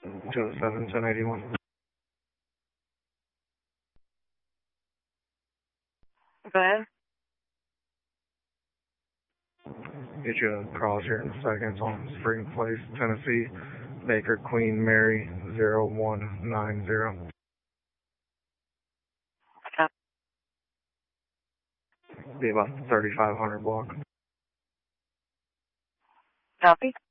207 1081. Go ahead. Get you a call here in seconds on Spring Place, Tennessee. Baker Queen Mary 0190. Copy. Be about 3500 block. Copy.